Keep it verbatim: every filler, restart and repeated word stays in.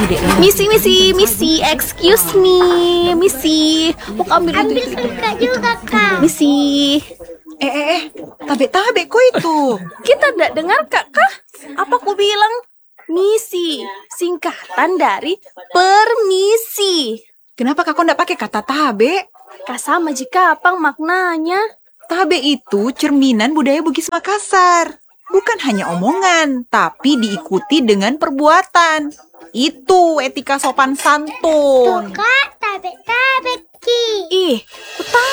dek. Misi, misi, misi, excuse me, misi. Mau ambil Ambil kakak juga kak. misi. Eh, eh, eh, tabe-tabe kok itu. Kita tidak dengar kak kah? Apa ku bilang? Misi, singkatan dari permisi. Kenapa kakak ndak pakai kata tabe? Kak sama jika apa maknanya? Tabe itu cerminan budaya Bugis Makassar. Bukan hanya omongan, tapi diikuti dengan perbuatan. Itu etika sopan Tuh santun. kak, tabe tabe ki. Ih, ku tahu